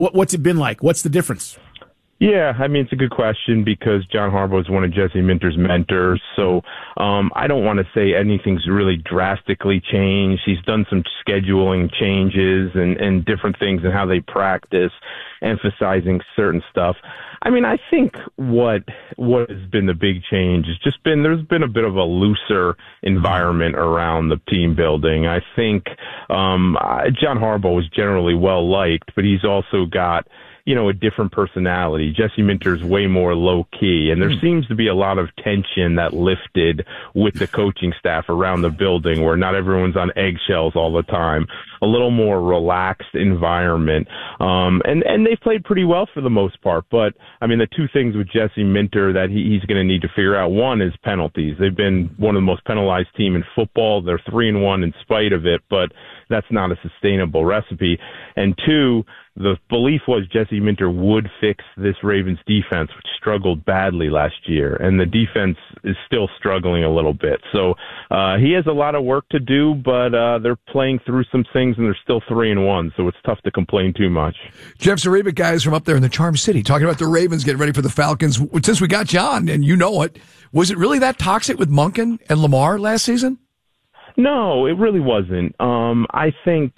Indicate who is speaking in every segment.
Speaker 1: What's it been like? What's the difference?
Speaker 2: Yeah, I mean, it's a good question because John Harbaugh is one of Jesse Minter's mentors. So I don't want to say anything's really drastically changed. He's done some scheduling changes and different things in how they practice, emphasizing certain stuff. I mean, I think what has been the big change has just been there's been a bit of a looser environment around the team building. I think John Harbaugh was generally well liked, but he's also got a different personality. Jesse Minter's way more low key, and there seems to be a lot of tension that lifted with the coaching staff around the building where not everyone's on eggshells all the time. A little more relaxed environment. And they've played pretty well for the most part. But, I mean, the two things with Jesse Minter that he's going to need to figure out, one is penalties. They've been one of the most penalized team in football. They're 3-1 in spite of it, but that's not a sustainable recipe. And two, the belief was Jesse Minter would fix this Ravens defense, which struggled badly last year, and the defense is still struggling a little bit. So he has a lot of work to do, but they're playing through some things, and they're still 3-1, so it's tough to complain too much.
Speaker 3: Jeff Zrebiec, guys from up there in the Charm City, talking about the Ravens getting ready for the Falcons. Since we got John, and you know it, was it really that toxic with Monken and Lamar last season?
Speaker 2: No, it really wasn't. I think,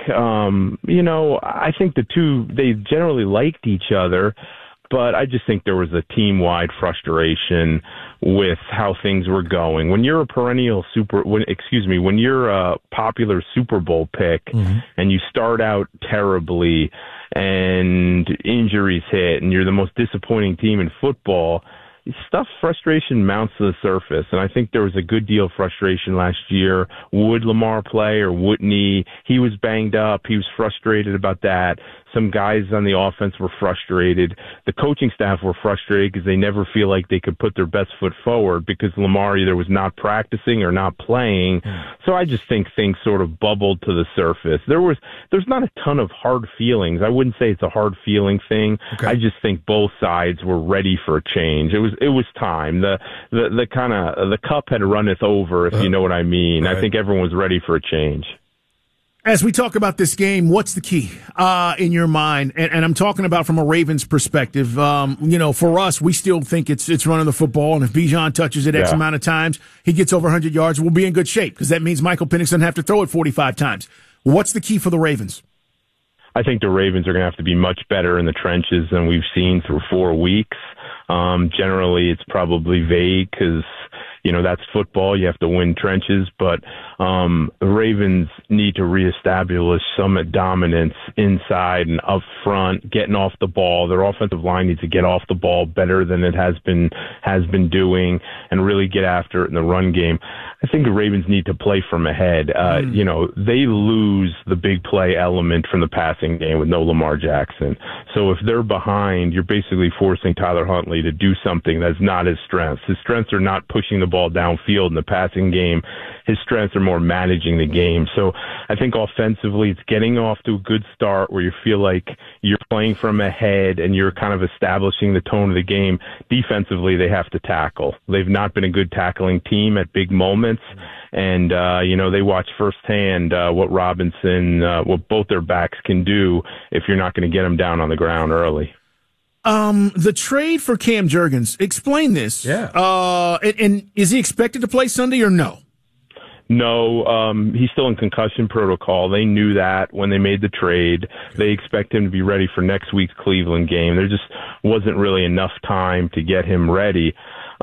Speaker 2: I think the two, they generally liked each other, but I just think there was a team-wide frustration with how things were going. When you're a when you're a popular Super Bowl pick and you start out terribly and injuries hit and you're the most disappointing team in football, frustration mounts to the surface, and I think there was a good deal of frustration last year. Would Lamar play or wouldn't he? He was banged up. He was frustrated about that. Some guys on the offense were frustrated. The coaching staff were frustrated because they never feel like they could put their best foot forward because Lamar either was not practicing or not playing. So I just think things sort of bubbled to the surface. There's not a ton of hard feelings. I wouldn't say it's a hard feeling thing. Okay. I just think both sides were ready for a change. It was time. The cup had runneth over, if you know what I mean. Right. I think everyone was ready for a change.
Speaker 1: As we talk about this game, what's the key in your mind? And I'm talking about from a Ravens perspective. For us, we still think it's running the football, and if Bijan touches it X amount of times, he gets over 100 yards, we'll be in good shape because that means Michael Penix doesn't have to throw it 45 times. What's the key for the Ravens?
Speaker 2: I think the Ravens are going to have to be much better in the trenches than we've seen through 4 weeks. Generally, it's probably vague because that's football. You have to win trenches, but the Ravens need to reestablish some dominance inside and up front, getting off the ball. Their offensive line needs to get off the ball better than it has been doing and really get after it in the run game. I think the Ravens need to play from ahead. They lose the big play element from the passing game with no Lamar Jackson. So if they're behind, you're basically forcing Tyler Huntley to do something that's not his strengths. His strengths are not pushing the ball downfield in the passing game. His strengths are more managing the game. So I think offensively, it's getting off to a good start where you feel like you're playing from ahead and you're kind of establishing the tone of the game. Defensively, they have to tackle. They've not been a good tackling team at big moments. And, they watch firsthand what what both their backs can do if you're not going to get them down on the ground early.
Speaker 1: The trade for Cam Jurgens, explain this.
Speaker 3: Yeah.
Speaker 1: And is he expected to play Sunday or no?
Speaker 2: No, he's still in concussion protocol. They knew that when they made the trade. They expect him to be ready for next week's Cleveland game. There just wasn't really enough time to get him ready.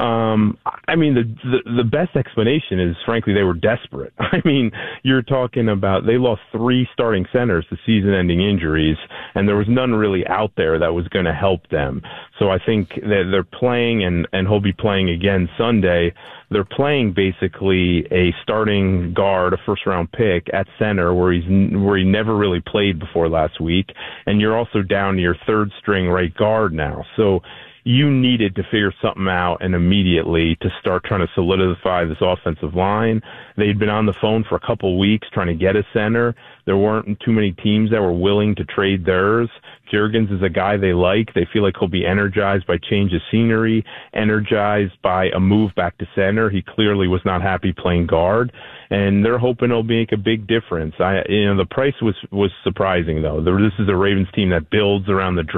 Speaker 2: I mean, the best explanation is, frankly, they were desperate. I mean, you're talking about they lost 3 starting centers to season-ending injuries, and there was none really out there that was going to help them. So I think that they're playing, and he'll be playing again Sunday. They're playing basically a starting guard, a first-round pick at center where he never really played before last week, and you're also down to your third-string right guard now. So you needed to figure something out and immediately to start trying to solidify this offensive line. They'd been on the phone for a couple weeks trying to get a center. There weren't too many teams that were willing to trade theirs. Juergens is a guy they like. They feel like he'll be energized by change of scenery, energized by a move back to center. He clearly was not happy playing guard, and they're hoping it'll make a big difference. The price was surprising, though. This is a Ravens team that builds around the